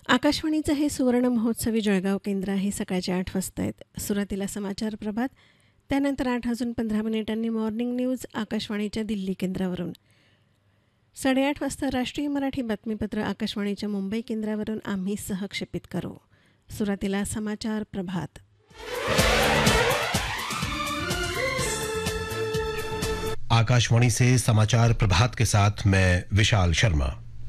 आकाशवाणीचं हे सुवर्ण महोत्सवी जळगाव केंद्र आहे. सकाळचे 8 वाजता आहेत. सुरुवातीला समाचार प्रभात, त्यानंतर 8:15 मॉर्निंग न्यूज आकाशवाणीच्या दिल्ली केंद्रावरून. 8:30 वाजता राष्ट्रीय मराठी बातमीपत्र आकाशवाणीच्या मुंबई केंद्रावरून आम्ही सहक्षेपित करू. सुरुवातीला समाचार प्रभात. आकाशवाणी से समाचार प्रभात के साथ मैं विशाल शर्मा.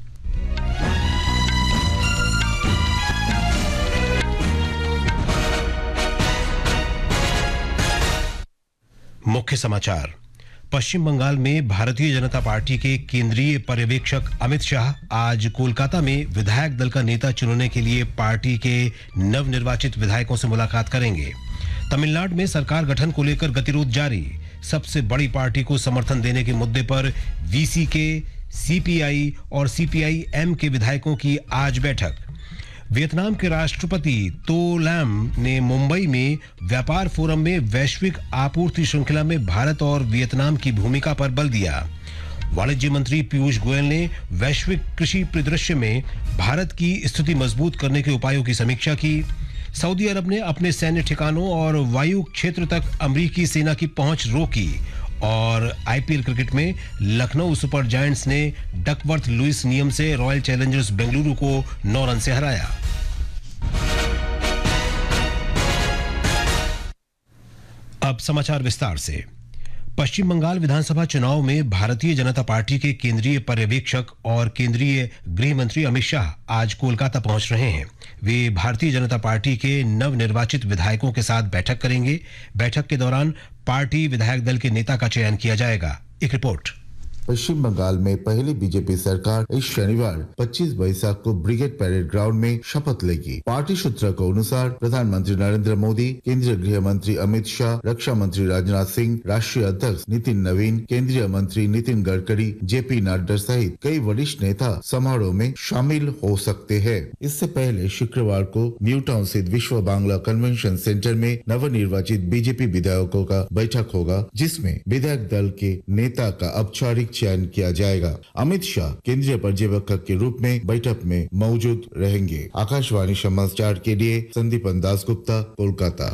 मुख्य समाचार. पश्चिम बंगाल में भारतीय जनता पार्टी के केंद्रीय पर्यवेक्षक अमित शाह आज कोलकाता में विधायक दल का नेता चुनने के लिए पार्टी के नवनिर्वाचित विधायकों से मुलाकात करेंगे. तमिलनाडु में सरकार गठन को लेकर गतिरोध जारी. सबसे बड़ी पार्टी को समर्थन देने के मुद्दे पर वीसीके, सीपीआई और सीपीआई-एम के विधायकों की आज बैठक. वियतनाम के राष्ट्रपति तो लैम ने मुंबई में व्यापार फोरम में वैश्विक आपूर्ति श्रृंखला में भारत और वियतनाम की भूमिका पर बल दिया. वाणिज्य मंत्री पीयूष गोयल ने वैश्विक कृषि परिदृश्य में भारत की स्थिति मजबूत करने के उपायों की समीक्षा की. सऊदी अरब ने अपने सैन्य ठिकानों और वायु क्षेत्र तक अमेरिकी सेना की पहुंच रोकी. और आईपीएल क्रिकेट में लखनऊ सुपर जायंट्स ने डकवर्थ लुइस नियम से रॉयल चैलेंजर्स बेंगलुरु को 9 रन से हराया. अब समाचार विस्तार से. पश्चिम बंगाल विधानसभा चुनाव में भारतीय जनता पार्टी के केंद्रीय पर्यवेक्षक और केंद्रीय गृह मंत्री अमित शाह आज कोलकाता पहुंच रहे हैं. वे भारतीय जनता पार्टी के नवनिर्वाचित विधायकों के साथ बैठक करेंगे. बैठक के दौरान पार्टी विधायक दल के नेता का चयन किया जाएगा. एक रिपोर्ट. पश्चिम बंगाल में पहली बीजेपी सरकार इस शनिवार 25 वैशाख को ब्रिगेड परेड ग्राउंड में शपथ लेगी. पार्टी सूत्रों के अनुसार प्रधानमंत्री नरेंद्र मोदी, केंद्रीय गृह मंत्री अमित शाह, रक्षा मंत्री राजनाथ सिंह, राष्ट्रीय अध्यक्ष नितिन नवीन, केंद्रीय मंत्री नितिन गडकरी, जेपी नड्डा सहित कई वरिष्ठ नेता समारोह में शामिल हो सकते हैं. इससे पहले शुक्रवार को न्यू टाउन स्थित विश्व बांग्ला कन्वेंशन सेंटर में नवनिर्वाचित बीजेपी विधायकों का बैठक होगा, जिसमें विधायक दल के नेता का औपचारिक चयन किया जाएगा. अमित शाह केंद्रीय पर्यवेक्षक के रूप में बैठक में मौजूद रहेंगे. आकाशवाणी समाचार के लिए संदीपन दासगुप्ता, कोलकाता.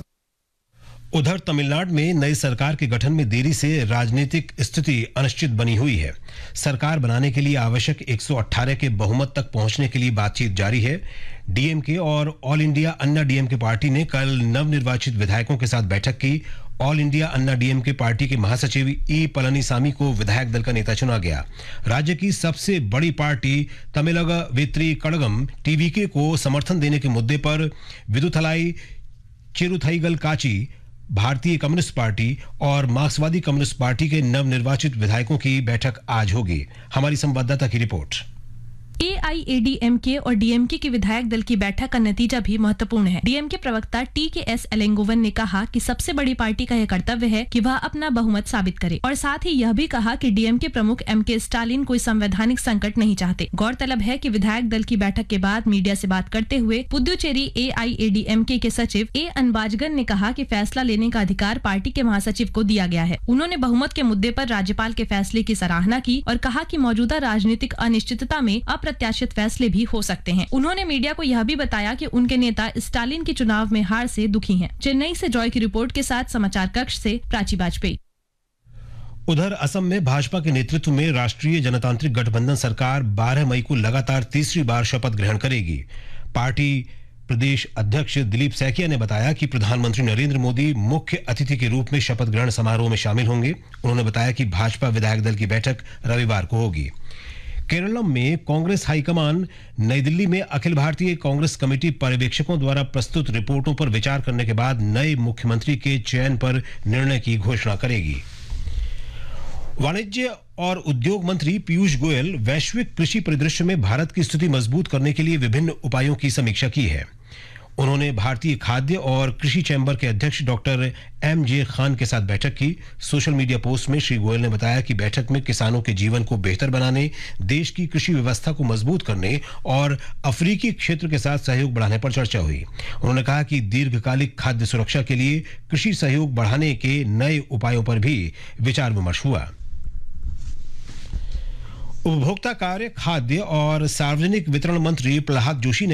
उधर तमिलनाडु में नई सरकार के गठन में देरी से राजनीतिक स्थिति अनिश्चित बनी हुई है. सरकार बनाने के लिए आवश्यक 118 के बहुमत तक पहुंचने के लिए बातचीत जारी है. डीएमके और ऑल इंडिया अन्ना डीएमके पार्टी ने कल नवनिर्वाचित विधायकों के साथ बैठक की. ऑल इंडिया अन्ना डीएमके पार्टी के महासचिव ई पलनीसामी को विधायक दल का नेता चुना गया. राज्य की सबसे बड़ी पार्टी तमिलग वेत्री कड़गम टीवीके को समर्थन देने के मुद्दे पर विदुथलाई चिरुथाईगल काची, भारतीय कम्युनिस्ट पार्टी और मार्क्सवादी कम्युनिस्ट पार्टी के नवनिर्वाचित विधायकों की बैठक आज होगी. हमारी संवाददाता की रिपोर्ट. एआईएडीएमके और डीएमके के विधायक दल की बैठक का नतीजा भी महत्वपूर्ण है. डीएमके प्रवक्ता टीकेएस एलेंगोवन ने कहा कि सबसे बड़ी पार्टी का यह कर्तव्य है कि वह अपना बहुमत साबित करे, और साथ ही यह भी कहा कि डीएमके प्रमुख एमके स्टालिन कोई संवैधानिक संकट नहीं चाहते. गौरतलब है कि विधायक दल की बैठक के बाद मीडिया से बात करते हुए पुदुचेरी एआईएडीएमके के सचिव ए अनबाजगन ने कहा कि फैसला लेने का अधिकार पार्टी के महासचिव को दिया गया है. उन्होंने बहुमत के मुद्दे पर राज्यपाल के फैसले की सराहना की और कहा कि मौजूदा राजनीतिक अनिश्चितता में अप्रत्याशित फैसले भी हो सकते हैं. उन्होंने मीडिया को यह भी बताया कि उनके नेता स्टालिन की चुनाव में हार से दुखी हैं. चेन्नई से जॉय की रिपोर्ट के साथ समाचार कक्ष से प्राची बाजपेयी. उधर असम में भाजपा के नेतृत्व में राष्ट्रीय जनतांत्रिक गठबंधन सरकार 12 मई को लगातार तीसरी बार शपथ ग्रहण करेगी. पार्टी प्रदेश अध्यक्ष दिलीप सैकिया ने बताया कि प्रधानमंत्री नरेंद्र मोदी मुख्य अतिथि के रूप में शपथ ग्रहण समारोह में शामिल होंगे. उन्होंने बताया कि भाजपा विधायक दल की बैठक रविवार को होगी. केरलम में कांग्रेस हाईकमान नई दिल्ली में अखिल भारतीय कांग्रेस कमेटी पर्यवेक्षकों द्वारा प्रस्तुत रिपोर्टों पर विचार करने के बाद नए मुख्यमंत्री के चयन पर निर्णय की घोषणा करेगी. वाणिज्य और उद्योग मंत्री पीयूष गोयल वैश्विक कृषि परिदृश्य में भारत की स्थिति मजबूत करने के लिए विभिन्न उपायों की समीक्षा की है. उन्होंने भारतीय खाद्य और कृषि चैम्बर के अध्यक्ष डॉक्टर एम.जे. खान के साथ बैठक की. सोशल मीडिया पोस्ट में श्री गोयल ने बताया कि बैठक में किसानों के जीवन को बेहतर बनाने, देश की कृषि व्यवस्था को मजबूत करने और अफ्रीकी क्षेत्र के साथ सहयोग बढ़ाने पर चर्चा हुई. उन्होंने कहा कि दीर्घकालिक खाद्य सुरक्षा के लिए कृषि सहयोग बढ़ाने के नए उपायों पर भी विचार विमर्श हुआ. उपभोक्ता कार्य, खाद्य और सार्वजनिक वितरण मंत्री प्रहलाद जोशी ने